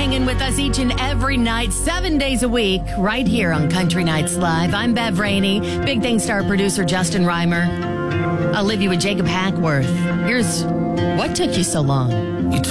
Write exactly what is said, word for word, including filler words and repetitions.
hanging with us each and every night, seven days a week, right here on Country Nights Live. I'm Bev Rainey. Big thanks to our producer, Justin Reimer. I'll leave you with Jacob Hackworth. Here's What Took You So Long.